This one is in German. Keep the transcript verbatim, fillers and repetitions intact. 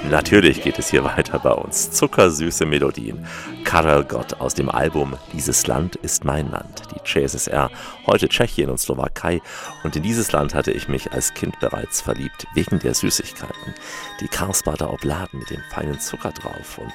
Natürlich geht es hier weiter bei uns. Zuckersüße Melodien. Karel Gott aus dem Album Dieses Land ist mein Land. Die C S S R, heute Tschechien und Slowakei. Und in dieses Land hatte ich mich als Kind bereits verliebt, wegen der Süßigkeiten. Die Karsbader Obladen mit dem feinen Zucker drauf und